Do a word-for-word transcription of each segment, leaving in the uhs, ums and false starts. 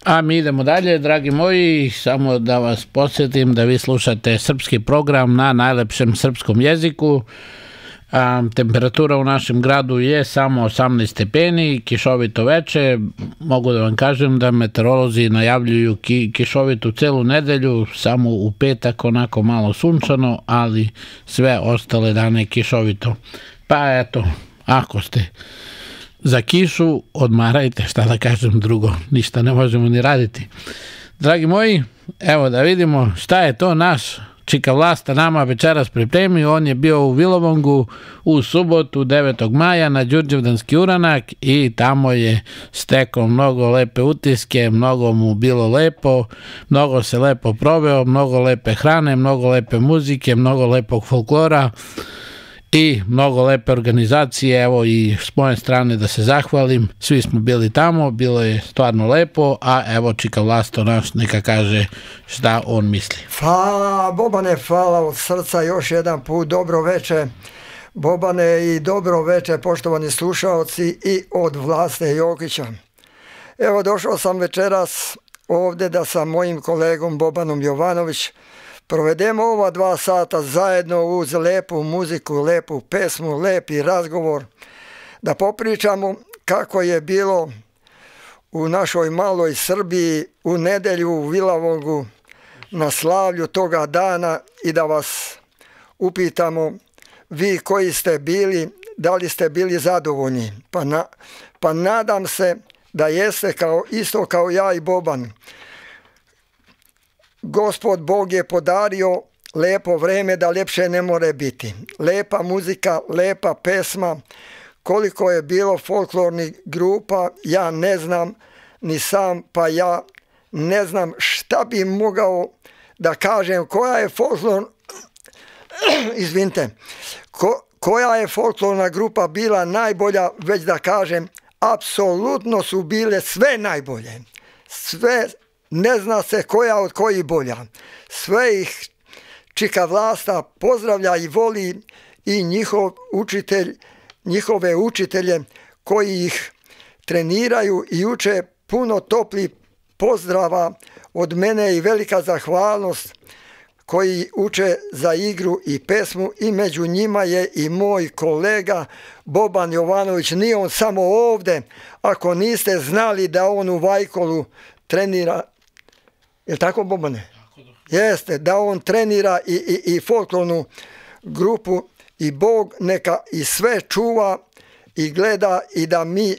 A mi idemo dalje, dragi moji, samo da vas podsjetim da vi slušate srpski program na najlepšem srpskom jeziku. A, temperatura u našem gradu je samo osamnaest stepeni, kišovito veče. Mogu da vam kažem da meteorolozi najavljuju ki, kišovitu celu nedelju, samo u petak onako malo sunčano, ali sve ostale dane kišovito. Pa eto, ako ste za kišu, odmarajte, šta da kažem drugo, ništa ne možemo ni raditi. Dragi moji, evo da vidimo šta je to naš Čika Vlasta nama večeras pripremio. On je bio u Vilavongu u subotu devetog maja na Đurđevdanski uranak i tamo je stekao mnogo lepe utiske, mnogo mu bilo lepo, mnogo se lepo proveo, mnogo lepe hrane, mnogo lepe muzike, mnogo lepog folklora i mnogo lepe organizacije. Evo i s moje strane da se zahvalim, svi smo bili tamo, bilo je stvarno lepo, a evo Čika Vlasto naš neka kaže šta on misli. Hvala Bobane, hvala od srca još jedan put, dobro veče Bobane i dobro veče poštovani slušalci i od Vlaste Jokića. Evo došao sam večeras ovdje da sa mojim kolegom Bobanom Jovanović provedemo ova dva sata zajedno uz lepu muziku, lepu pesmu, lepi razgovor, da popričamo kako je bilo u našoj maloj Srbiji u nedelju u Vilavongu na slavlju toga dana i da vas upitamo vi koji ste bili, da li ste bili zadovoljni. Pa, na, pa nadam se da jeste kao, isto kao ja i Boban. Gospod Bog je podario lepo vreme da lepše ne more biti. Lepa muzika, lepa pesma, koliko je bilo folklornih grupa, ja ne znam ni sam, pa ja ne znam šta bi mogao da kažem, koja je folklor, izvinite, ko, koja je folklorna grupa bila najbolja, već da kažem, apsolutno su bile sve najbolje. Sve, ne zna se koja od koji bolja. Sve ih Čika Vlasta pozdravlja i voli i njihov učitelj, njihove učitelje koji ih treniraju i uče, puno topli pozdrava od mene i velika zahvalnost koji uče za igru i pesmu i među njima je i moj kolega Boban Jovanović. Nije on samo ovdje, ako niste znali da on u Vajkolu trenira, je li tako Bobane? Jeste, da on trenira i, i, i folklornu grupu i Bog neka i sve čuva i gleda i da mi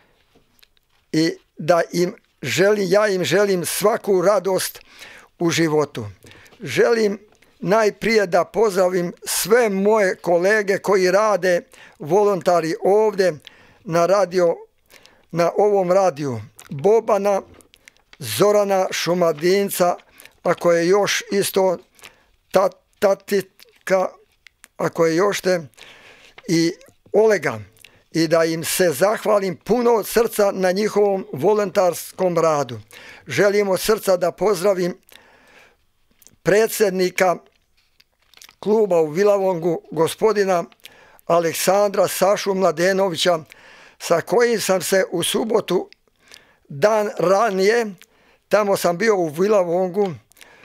i da im želim, ja im želim svaku radost u životu. Želim najprije da pozdravim sve moje kolege koji rade volontari ovdje na radio, na ovom radiju. Bobana, Zorana Šumadinca, ako je još isto tat, tatika, ako je još te, i Olega, i da im se zahvalim puno od srca na njihovom volontarskom radu. Želim od srca da pozdravim predsjednika kluba u Vilavongu, gospodina Aleksandra Sašu Mladenovića, sa kojim sam se u subotu dan ranije, tamo sam bio u Vilavongu uh,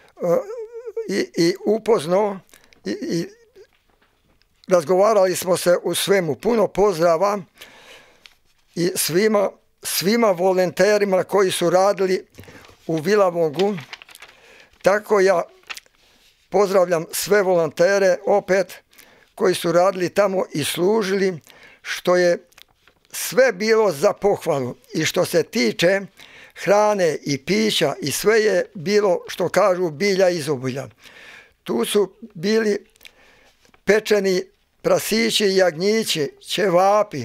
i, i upoznao i, i razgovarali smo se u svemu. Puno pozdrava i svima, svima volonterima koji su radili u Vilavongu. Tako ja pozdravljam sve volontere opet koji su radili tamo i služili, što je sve bilo za pohvalu. I što se tiče hrane i pića i sve je bilo, što kažu, bilja izobilja. Tu su bili pečeni prasići i jagnjići, ćevapi.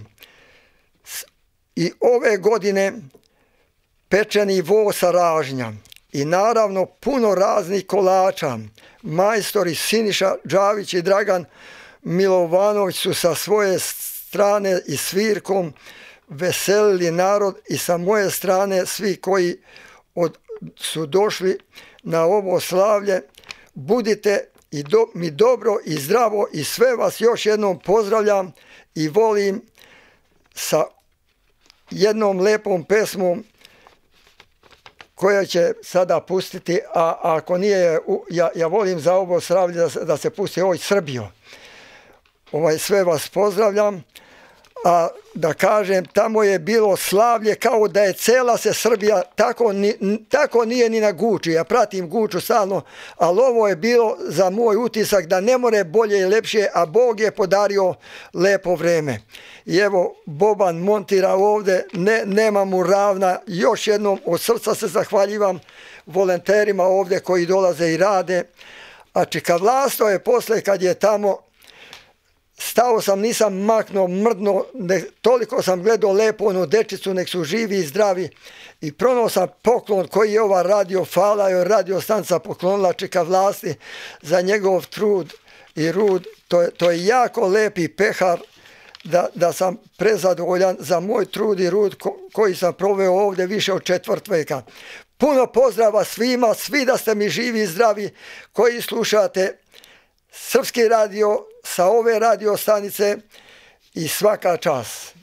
I ove godine pečeni vo sa ražnja. I naravno puno raznih kolača. Majstori Siniša Đavić i Dragan Milovanović su sa svoje strane i svirkom veselili narod i sa moje strane svi koji od, su došli na ovo slavlje. Budite i do, mi dobro i zdravo i sve vas još jednom pozdravljam i volim sa jednom lepom pesmom koja će sada pustiti, a ako nije, ja, ja volim za ovo slavlje da, da se pusti Oj Srbijo. Ovaj, sve vas pozdravljam, a da kažem, tamo je bilo slavlje kao da je cela se Srbija, tako, ni, tako nije ni na Guči, ja pratim Guču stalno, ali ovo je bilo za moj utisak da ne more bolje i lepše, a Bog je podario lepo vreme. I evo, Boban montira ovde, ne, nema mu ravna, još jednom od srca se zahvaljivam volonterima ovde koji dolaze i rade, a Čikavlasto je posle kad je tamo stao sam, nisam maknuo, mrdno, ne, toliko sam gledao lepo onu dečicu, nek su živi i zdravi i pronao sam poklon koji je ova radio, hvala joj radio stanca poklonila Čikavlasti za njegov trud i rud, to je, to je jako lepi pehar, da, da sam prezadovoljan za moj trud i rud ko, koji sam proveo ovde više od četvrt veka. Puno pozdrava svima, svi da ste mi živi i zdravi koji slušate Srpski radio sa ove radio stanice i svaka čast.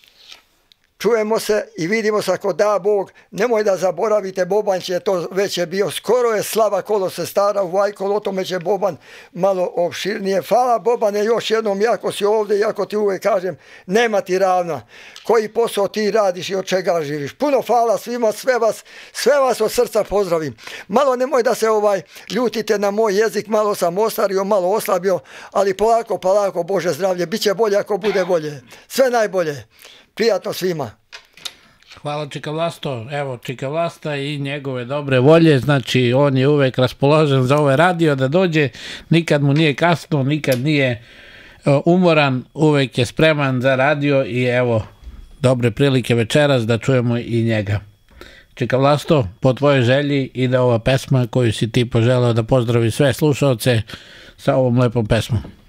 Čujemo se i vidimo se ako da Bog. Nemoj da zaboravite, Boban će to već je bio. Skoro je slava kolo se stara u Vajkol, o tome će Boban malo opširnije. Hvala Bobane još jednom, jako si ovdje, jako ti uvek kažem, nema ti ravna. Koji posao ti radiš i od čega živiš. Puno hvala svima, sve vas, sve vas od srca pozdravim. Malo nemoj da se ovaj ljutite na moj jezik, malo sam ostario, malo oslabio, ali polako, polako, Bože zdravlje, bit će bolje ako bude bolje. Sve najbolje. Prijatno svima. Hvala Čikavlasto, evo Čikavlasta i njegove dobre volje, znači on je uvek raspoložen za ovaj radio da dođe, nikad mu nije kasno, nikad nije umoran, uvek je spreman za radio i evo dobre prilike večeras da čujemo i njega. Čikavlasto, po tvojoj želji ide ova pesma koju si ti poželeo da pozdravi sve slušalce sa ovom lepom pesmom.